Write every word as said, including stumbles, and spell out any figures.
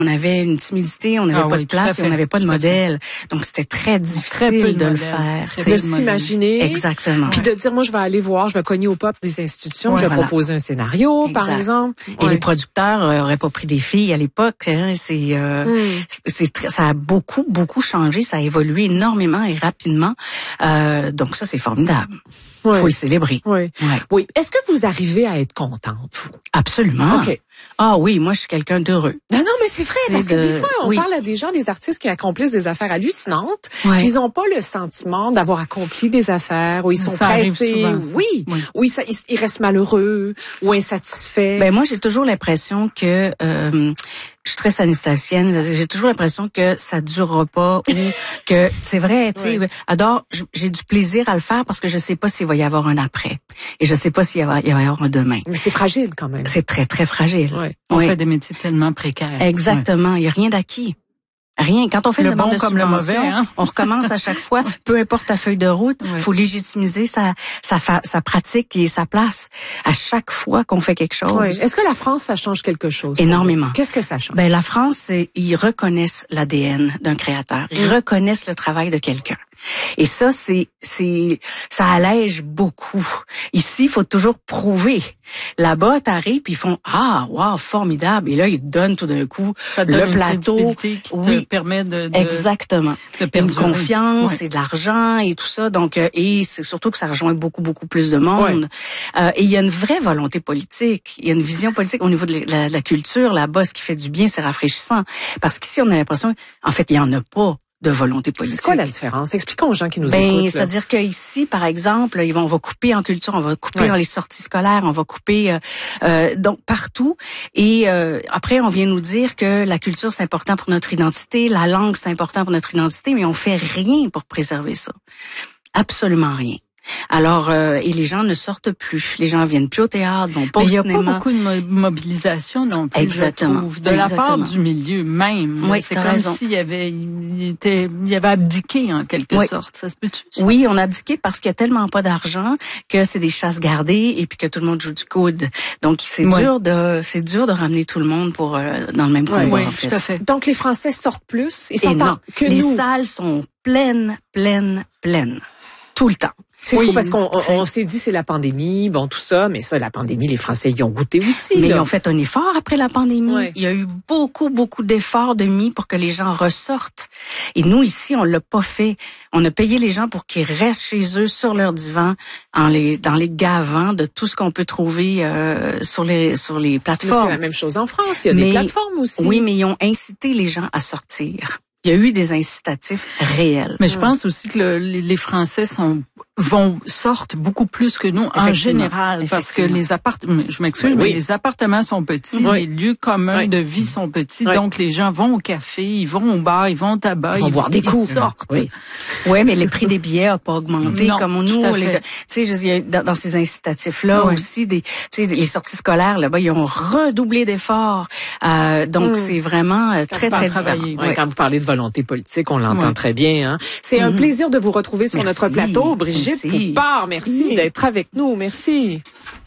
On avait une timidité, on n'avait ah pas oui, de place et on n'avait pas de modèle. Donc, c'était très difficile très de, de le faire. De s'imaginer. Exactement. Puis de dire, moi, je vais aller voir, je vais cogner aux portes des institutions, ouais, je vais voilà. proposer un scénario, exact. Par exemple. Et ouais. les producteurs n'auraient pas pris des filles à l'époque. Hein, c'est, euh, mm. c'est très, ça a beaucoup, beaucoup changé. Ça a évolué énormément et rapidement. Euh, donc ça, c'est formidable. Il ouais. faut le célébrer. Oui. Ouais. Oui. Est-ce que vous arrivez à être contente, vous? Absolument. OK. Ah oui, moi, je suis quelqu'un d'heureux. Non, non, mais c'est vrai, c'est parce de... que des fois, on oui. parle à des gens, des artistes qui accomplissent des affaires hallucinantes, ouais. puis ils n'ont pas le sentiment d'avoir accompli des affaires, où ils sont ça pressés, souvent, oui, oui, où ils, ils, ils restent malheureux, ou insatisfaits. Ben moi, j'ai toujours l'impression que... Euh, je suis très sanistatienne, j'ai toujours l'impression que ça durera pas ou que c'est vrai, tu sais. Oui. Alors, j'ai du plaisir à le faire parce que je sais pas s'il va y avoir un après et je sais pas s'il va y avoir un demain. Mais c'est fragile quand même. C'est très très fragile. Oui. On oui. fait des métiers tellement précaires. Exactement, il y a rien d'acquis. Rien. Quand on fait le une demande bon de comme subvention, le mauvais, hein? on recommence à chaque fois. Peu importe ta feuille de route, il ouais. faut légitimiser sa, sa, sa pratique et sa place à chaque fois qu'on fait quelque chose. Oui. Est-ce que la France, ça change quelque chose? Énormément. Qu'est-ce que ça change? Ben la France, ils reconnaissent l'A D N d'un créateur. Ils mmh. reconnaissent le travail de quelqu'un. Et ça, c'est, c'est, ça allège beaucoup. Ici, il faut toujours prouver. Là-bas, t'arrives puis ils font ah, wow, formidable. Et là, ils te donnent tout d'un coup ça le plateau qui oui, te permet de, de exactement, de une confiance ouais. et de l'argent et tout ça. Donc, euh, et c'est surtout que ça rejoint beaucoup, beaucoup plus de monde. Ouais. Euh, et il y a une vraie volonté politique. Il y a une vision politique au niveau de la, de la culture. Là-bas, ce qui fait du bien, c'est rafraîchissant. Parce qu'ici, on a l'impression, en fait, il y en a pas de volonté politique. C'est quoi la différence? Expliquons aux gens qui nous ben, écoutent. C'est-à-dire qu'ici, par exemple, ils vont, on va couper en culture, on va couper ouais. dans les sorties scolaires, on va couper euh, euh, donc partout. Et euh, après, on vient nous dire que la culture, c'est important pour notre identité, la langue, c'est important pour notre identité, mais on fait rien pour préserver ça. Absolument rien. Alors, euh, et les gens ne sortent plus. Les gens viennent plus au théâtre, vont pas au cinéma. Il n'y a pas beaucoup de mobilisation non plus, exactement, je trouve, de exactement. la part du milieu même. Oui, c'est comme raison. s'il y avait, il était, il avait abdiqué en quelque oui. sorte. Ça se peut-tu? Ça? Oui, on a abdiqué parce qu'il y a tellement pas d'argent que c'est des chasses gardées et puis que tout le monde joue du coude. Donc c'est oui. dur de, c'est dur de ramener tout le monde pour euh, dans le même combat. Oui, en fait. tout à fait. Donc les Français sortent plus. Ils sont et non, que les nous. salles sont pleines, pleines, pleines, tout le temps. C'est oui, fou parce qu'on on, on s'est dit c'est la pandémie, bon tout ça, mais ça la pandémie, les Français y ont goûté aussi. Mais là. ils ont fait un effort après la pandémie. Ouais. Il y a eu beaucoup beaucoup d'efforts de mis pour que les gens ressortent. Et nous ici, on l'a pas fait. On a payé les gens pour qu'ils restent chez eux sur leur divan, en les dans les gavant de tout ce qu'on peut trouver euh, sur les sur les plateformes. Mais c'est la même chose en France. Il y a mais, des plateformes aussi. Oui, mais ils ont incité les gens à sortir. Il y a eu des incitatifs réels. Mais je pense aussi que le, les Français sont vont sortent beaucoup plus que nous en général parce que les appartements, je m'excuse, oui. mais les appartements sont petits, oui. les lieux communs oui. de vie sont petits, oui. donc les gens vont au café, ils vont au bar, ils vont au tabac, ils vont ils boire des coups, ils sortent. Oui. oui, mais les prix des billets n'ont pas augmenté non, comme nous. Tu sais, il y a dans, dans ces incitatifs-là oui. aussi des, tu sais, les sorties scolaires là-bas, ils ont redoublé d'efforts. Euh, donc mmh. c'est vraiment euh, très très travaillé. Oui, quand vous parlez de volonté politique, on l'entend oui. très bien. Hein. C'est mmh. un plaisir de vous retrouver sur Merci. notre plateau, Brigitte Merci. Poupard. Merci oui. d'être avec nous. Merci.